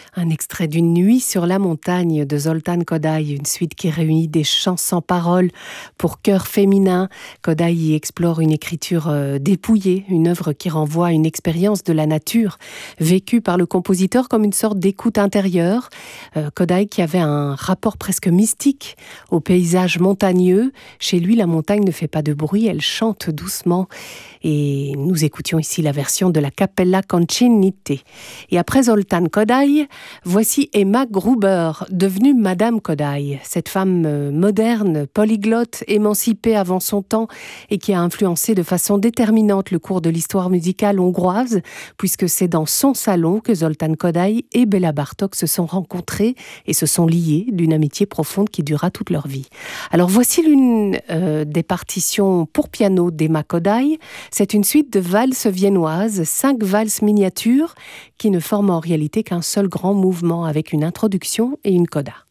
Un extrait d'une nuit sur la montagne de Zoltán Kodály, une suite qui réunit des chants sans paroles pour chœur féminin. Kodály y explore une écriture dépouillée, une œuvre qui renvoie à une expérience de la nature vécue par le compositeur comme une sorte d'écoute intérieure. Kodály qui avait un rapport presque mystique au paysage montagneux. Chez lui, la montagne ne fait pas de bruit, elle chante doucement. Et nous écoutions ici la version de la Cappella Concinite. Et après Zoltán Kodály, voici Emma Gruber, devenue Madame Kodály. Cette femme moderne, polyglotte, émancipée avant son temps et qui a influencé de façon déterminante le cours de l'histoire musicale hongroise, puisque c'est dans son salon que Zoltán Kodály et Béla Bartók se sont rencontrés et se sont liés d'une amitié profonde qui durera toute leur vie. Alors voici l'une des partitions pour piano d'Emma Kodály. C'est une suite de valses viennoises, 5 valses miniatures qui ne forment en réalité qu'un seul grand mouvement avec une introduction et une coda.